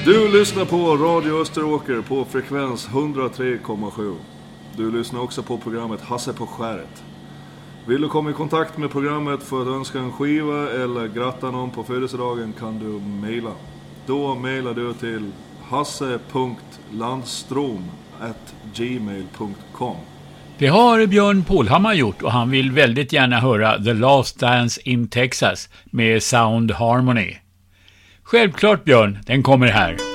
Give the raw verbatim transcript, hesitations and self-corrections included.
Du lyssnar på Radio Österåker på frekvens hundratre komma sju. Du lyssnar också på programmet Hasse på skäret. Vill du komma i kontakt med programmet för att önska en skiva eller gratta någon på födelsedagen kan du mejla. Då mejlar du till hasse punkt landstrom at gmail punkt com. Det har Björn Pålhammar gjort och han vill väldigt gärna höra The Last Dance in Texas med Sound Harmony. Självklart Björn, den kommer här.